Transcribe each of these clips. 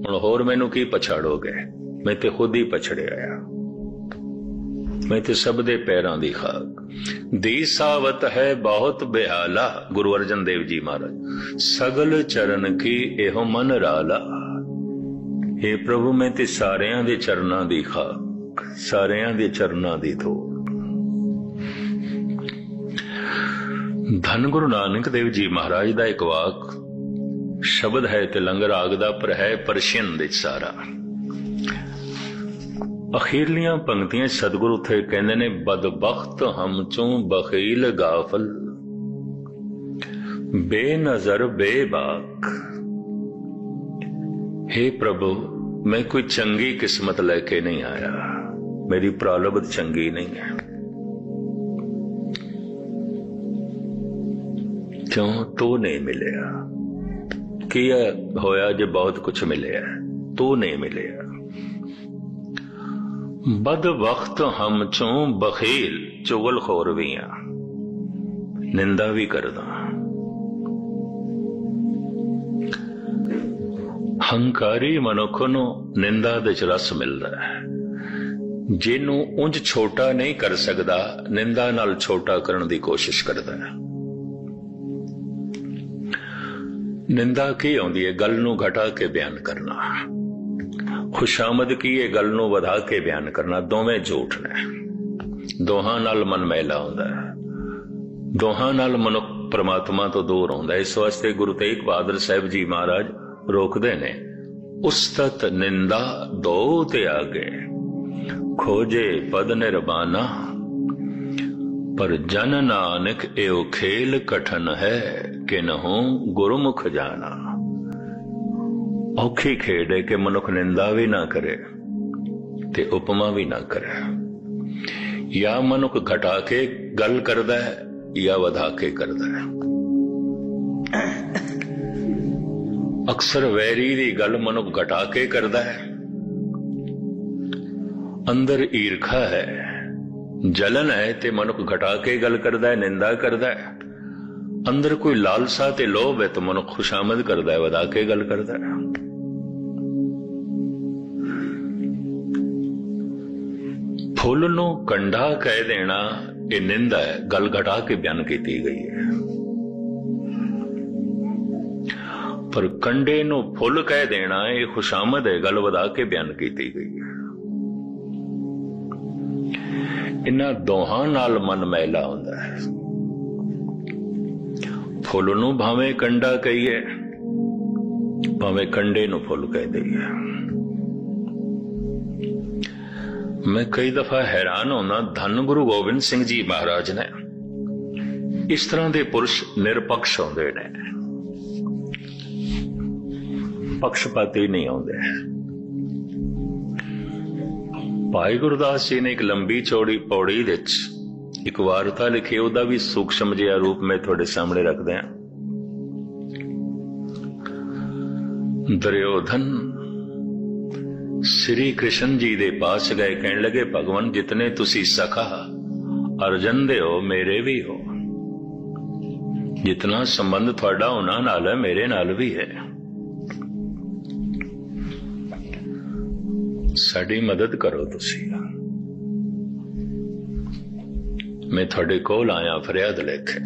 हुण होर मैनू की पछाड़ोगे? मैं ते खुद ही पछड़िया आ, मैं ते सब दे पैरां दी खाक। दी सावत है बहुत बेहाला, गुरु अर्जन देव जी महाराज। सगल चरण की एहो मन राला। हे प्रभु मैं ते सारियां दे चरनां दी खाक, सारियां दे चरनां दी धूड़। धन गुरु नानक देव जी महाराज दा एक वाक शब्द है तिलंग राग दा, पर है परशियन दे सारा। अखीरलियां पंक्तियां सतगुरु थे कहंदे ने, बदबख्त हम चों बखील गाफल, बेनजर बेबाक। हे प्रभु मैं कोई चंगी किस्मत लेके नहीं आया, मेरी प्रारब्ध चंगी नहीं है। क्यों? तू नहीं मिलिया। किया होया जे बहुत कुछ मिलिया, तू नहीं मिलिया। बद वक्त हम चों बखील, चुगलखोर भी हाँ, निंदा भी करदा। हंकारी मनुख नूं निंदा दे च रस मिलदा है। जिन्नू उंज छोटा नहीं कर सकदा, निंदा नाल छोटा करन दी कोशिश करदा है। निंदा की आउंदी है? गल नूं घटा के बयान करना। खुशामद की है? गल नूं वधा के बयान करना। दोवें झूठ ने, दोहां नाल मन मैला हुंदा है, दोहां नाल मनुख परमात्मा तो दूर हुंदा है। इस वास्ते गुरु तेग बहादुर साहिब जी महाराज रोकदे ने, उस्तत निंदा दो ते आगे, खोजे पद निर्बाना, पर जन नानक एओ खेल कठन है, कि नहु गुरुमुख जाना। औखी खेड है कि मनुख निंदा भी ना करे ते उपमा भी ना करे। या मनुख घटा के गल करदा है, या वधा के करदा है। अक्सर वैरी दी गल मनुख घटा के करदा है। अंदर ईर्खा है, जलन है, ते मनुख घटा के गल करदा है, निंदा करदा है। अंदर कोई लालसा ते लोभ है तो मनुख खुशामद करदा है, वधा के गल करदा है। फुल नूं कंडा कह देना ये निंदा है, गल घटा के बयान की गई है। पर कंडे नूं फुल कह देना ये खुशामद है, गल वधा के बयान की गई है। इन्हां दोहां नाल मन मैला हुंदा है। फुल नूं भावें कंडा कहीए, भावें कंडे नूं फुल कह दईए। मैं कई दफा हैरान होना, धन गुरु गोबिंद सिंह जी महाराज ने इस तरह के पुरुष निरपक्ष होंदे ने, पक्षपाती नहीं होंदे। भाई गुरदास जी ने एक लंबी चौड़ी पौड़ी विच एक वार्ता लिखी, ਉਹਦਾ भी सूक्ष्म जिहा रूप में थोड़े सामने रख दिया। दुर्योधन श्री कृष्ण जी दे पास गए, कहने लगे भगवान जितने तुसी सखा अर्जन दे हो मेरे भी हो, जितना संबंध थोड़ा उन्हां नाल है मेरे नाल भी है, साडी मदद करो तुसी। मैं थोड़े कोल आया फरियाद लेके।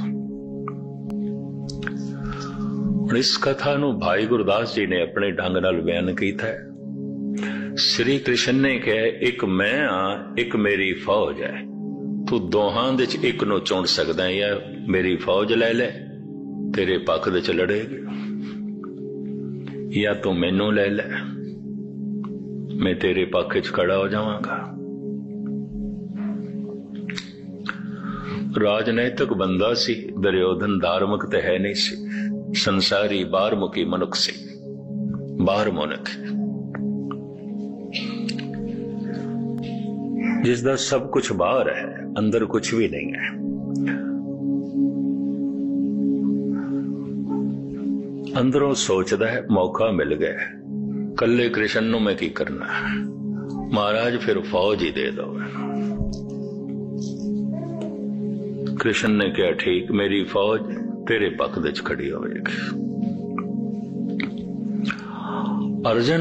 इस कथा नूं भाई गुरदास जी ने अपने ढंग नाल बयान कीता है। श्री कृष्ण ने कहा एक मैं हाँ, एक मेरी फौज है, तू दोहां दे च एक नूं चुन सकदा है, या मेरी फौज ले ले तेरे पक्ष दे च लड़ेगी, या तू मैनू ले ले मैं तेरे पक्ष च खड़ा हो जावांगा। राजनैतिक बंदा सी दुर्योधन, धार्मिक तो है नहीं सी, संसारी बाहरमुखी मनुख सी, बाहर मुनक जिसदा सब कुछ बाहर है, अंदर कुछ भी नहीं है। अंदरों सोचदा है मौका मिल गया, कल्ले कृष्ण नूं मैं की करना है, महाराज फिर फौज ही दे दो। कृष्ण ने कहा ठीक, मेरी फौज तेरे पक्ष विच खड़ी होवेगी। अर्जन